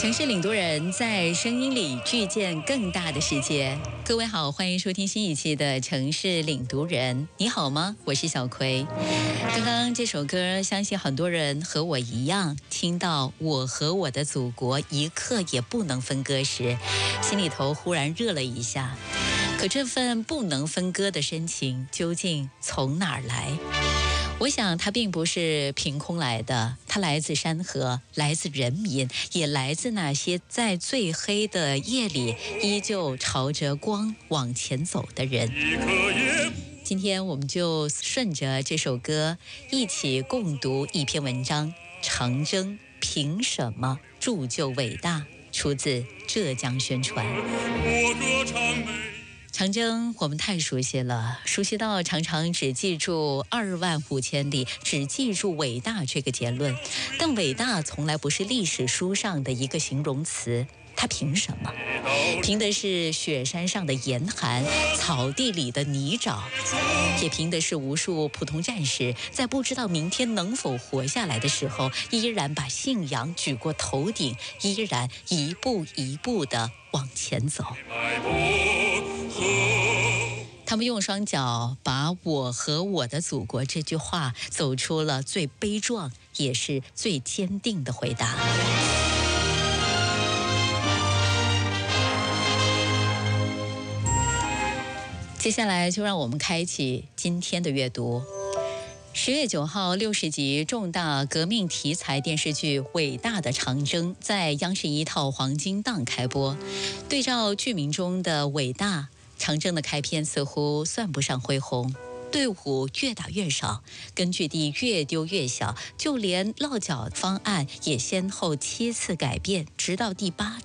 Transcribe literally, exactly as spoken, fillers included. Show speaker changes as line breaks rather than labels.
城市领读人在声音里遇见更大的世界。各位好，欢迎收听新一期的城市领读人。你好吗？我是小葵。刚刚这首歌，相信很多人和我一样，听到我和我的祖国一刻也不能分割时，心里头忽然热了一下。可这份不能分割的深情究竟从哪儿来？我想它并不是凭空来的，它来自山河，来自人民，也来自那些在最黑的夜里依旧朝着光往前走的人。今天我们就顺着这首歌一起共读一篇文章，长征凭什么铸就伟大，出自浙江宣传。长征我们太熟悉了，熟悉到常常只记住二万五千里，只记住伟大这个结论。但伟大从来不是历史书上的一个形容词，它凭什么？凭的是雪山上的严寒，草地里的泥沼，也凭的是无数普通战士在不知道明天能否活下来的时候，依然把信仰举过头顶，依然一步一步地往前走。他们用双脚把我和我的祖国这句话走出了最悲壮也是最坚定的回答。接下来就让我们开启今天的阅读。十月九号，六十集重大革命题材电视剧《伟大的长征》在央视一套黄金档开播。对照剧名中的伟大，长征的开篇似乎算不上恢宏，队伍越打越少，根据地越丢越小，就连落脚方案也先后七次改变，直到第八